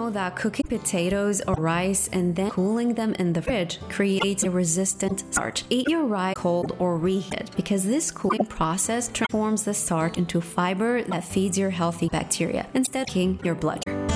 know that cooking potatoes or rice and then cooling them in the fridge creates a resistant starch. Eat your rice cold or reheated because this cooling process transforms the starch into fiber that feeds your healthy bacteria instead of making your blood.